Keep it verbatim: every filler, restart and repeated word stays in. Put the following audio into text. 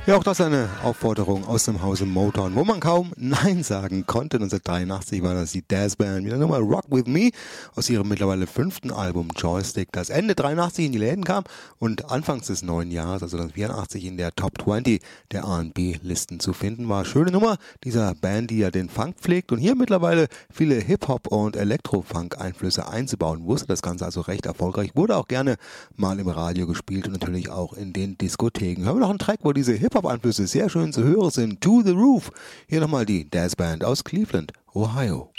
Ja, auch das eine Aufforderung aus dem Hause Motown, wo man kaum Nein sagen konnte. neunzehnhundertdreiundachtzig war das die Dazz-Band mit der Nummer Rock With Me aus ihrem mittlerweile fünften Album Joystick, das Ende dreiundachtzig in die Läden kam und anfangs des neuen Jahres, also dann vierundachtzig, in der Top zwanzig der R und B-Listen zu finden war. Schöne Nummer dieser Band, die ja den Funk pflegt und hier mittlerweile viele Hip-Hop- und Elektro-Funk-Einflüsse einzubauen wusste. Das Ganze also recht erfolgreich, wurde auch gerne mal im Radio gespielt und natürlich auch in den Diskotheken. Hören wir noch einen Track, wo diese Hip-Hop-Einflüsse sehr schön zu hören sind. To the Roof. Hier nochmal die Dazz-Band aus Cleveland, Ohio.